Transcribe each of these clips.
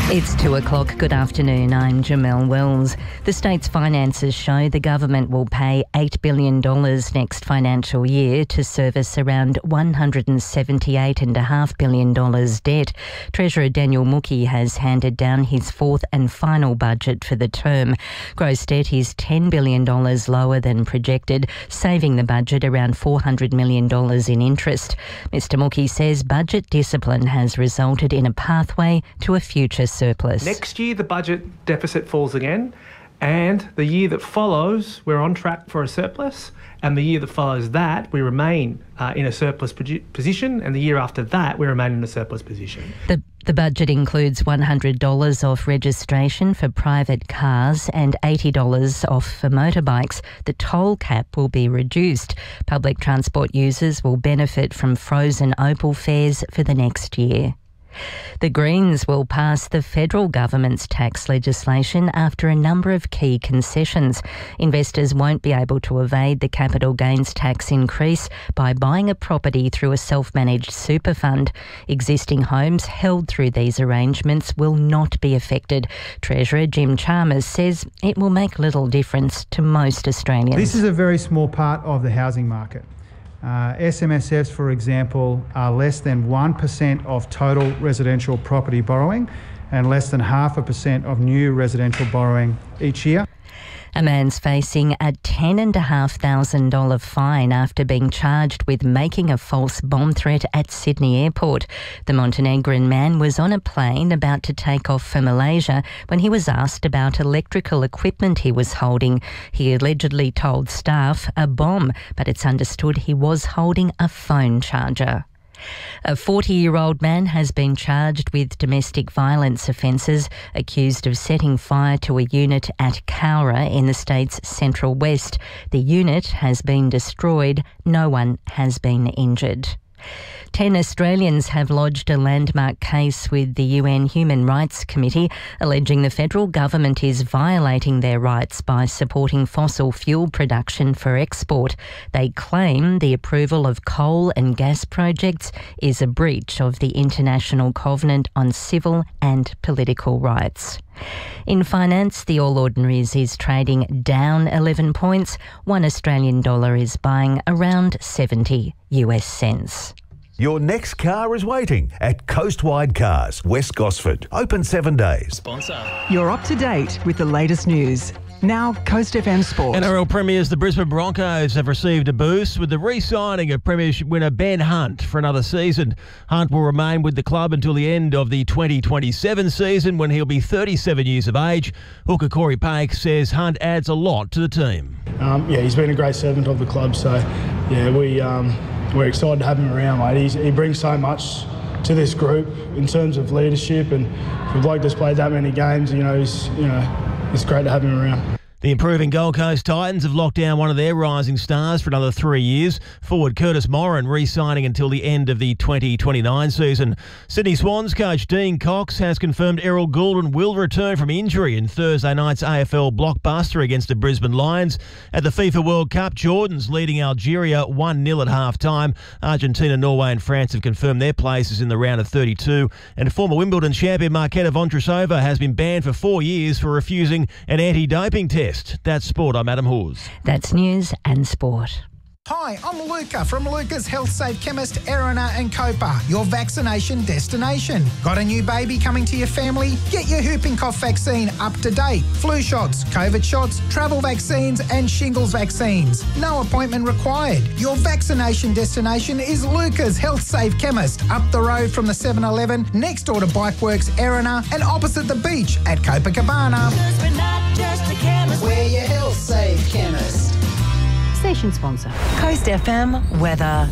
It's 2 o'clock. Good afternoon. I'm Jamelle Wells. The state's finances show the government will pay $8 billion next financial year to service around $178.5 billion debt. Treasurer Daniel Mookhey has handed down his fourth and final budget for the term. Gross debt is $10 billion lower than projected, saving the budget around $400 million in interest. Mr Mookhey says budget discipline has resulted in a pathway to a future surplus. Next year, the budget deficit falls again, and the year that follows, we're on track for a surplus, and the year that follows that, we remain in a surplus position, and the year after that, we remain in a surplus position. The budget includes $100 off registration for private cars and $80 off for motorbikes. The toll cap will be reduced. Public transport users will benefit from frozen Opal fares for the next year. The Greens will pass the federal government's tax legislation after a number of key concessions. Investors won't be able to evade the capital gains tax increase by buying a property through a self-managed super fund. Existing homes held through these arrangements will not be affected. Treasurer Jim Chalmers says it will make little difference to most Australians. This is a very small part of the housing market. SMSFs, for example, are less than 1% of total residential property borrowing and less than 0.5% of new residential borrowing each year. A man's facing a $10,500 fine after being charged with making a false bomb threat at Sydney Airport. The Montenegrin man was on a plane about to take off for Malaysia when he was asked about electrical equipment he was holding. He allegedly told staff a bomb, but it's understood he was holding a phone charger. A 40-year-old man has been charged with domestic violence offences, accused of setting fire to a unit at Cowra in the state's central west. The unit has been destroyed. No one has been injured. 10 Australians have lodged a landmark case with the UN Human Rights Committee, alleging the federal government is violating their rights by supporting fossil fuel production for export. They claim the approval of coal and gas projects is a breach of the International Covenant on Civil and Political Rights. In finance, the All Ordinaries is trading down 11 points. $1 Australian is buying around 70 US cents. Your next car is waiting at Coastwide Cars, West Gosford. Open 7 days. Sponsor. You're up to date with the latest news. Now, Coast FM Sport. NRL Premiers, the Brisbane Broncos, have received a boost with the re-signing of Premiership winner Ben Hunt for another season. Hunt will remain with the club until the end of the 2027 season when he'll be 37 years of age. Hooker Corey Paik says Hunt adds a lot to the team. He's been a great servant of the club, so we're excited to have him around, mate. He brings so much to this group in terms of leadership, and for a bloke that's played that many games, it's great to have him around. The improving Gold Coast Titans have locked down one of their rising stars for another 3 years. Forward Curtis Moran re-signing until the end of the 2029 season. Sydney Swans coach Dean Cox has confirmed Errol Goulden will return from injury in Thursday night's AFL blockbuster against the Brisbane Lions. At the FIFA World Cup, Jordan's leading Algeria 1-0 at half-time. Argentina, Norway and France have confirmed their places in the round of 32. And former Wimbledon champion Marketa Vondrousova has been banned for 4 years for refusing an anti-doping test. That's sport. I'm Adam Hawes. That's news and sport. Hi, I'm Luca from Luca's Health Safe Chemist, Erina and Copa, your vaccination destination. Got a new baby coming to your family? Get your whooping cough vaccine up to date. Flu shots, COVID shots, travel vaccines and shingles vaccines. No appointment required. Your vaccination destination is Luca's Health Safe Chemist, up the road from the 7-Eleven, next door to Bikeworks, Erina and opposite the beach at Copacabana. 'Cause we're not just a chemist, We're your Health Safe Chemist. Station sponsor. Coast FM weather.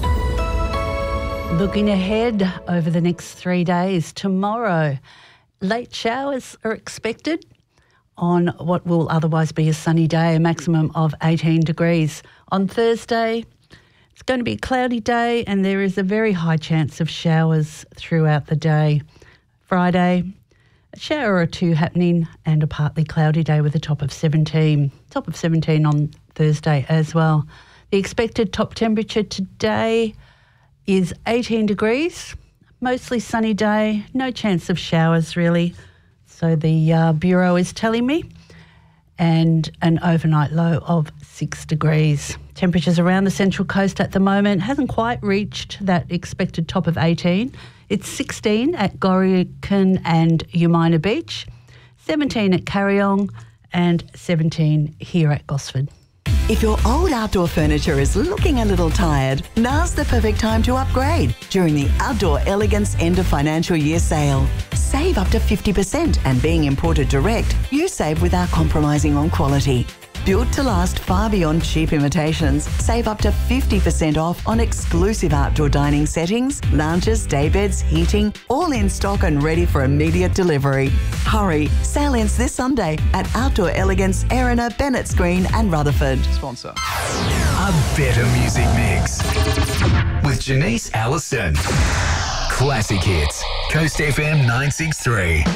Looking ahead over the next 3 days, tomorrow, late showers are expected on what will otherwise be a sunny day, a maximum of 18 degrees. On Thursday, it's going to be a cloudy day and there is a very high chance of showers throughout the day. Friday, a shower or two happening and a partly cloudy day with a top of 17. Top of 17 on Thursday as well. The expected top temperature today is 18 degrees, mostly sunny day, no chance of showers really. so the Bureau is telling me, and an overnight low of 6 degrees. Temperatures around the Central Coast at the moment hasn't quite reached that expected top of 18. It's 16 at Gorican and Umina Beach, 17 at Carryong and 17 here at Gosford. If your old outdoor furniture is looking a little tired, now's the perfect time to upgrade during the Outdoor Elegance End of Financial Year sale. Save up to 50%, and being imported direct, you save without compromising on quality. Built to last far beyond cheap imitations, save up to 50% off on exclusive outdoor dining settings, lounges, daybeds, heating, all in stock and ready for immediate delivery. Hurry, sale ends this Sunday at Outdoor Elegance, Erina, Bennetts Green and Rutherford. Sponsor. A better music mix with Janice Allison. Classic hits. Coast FM 963.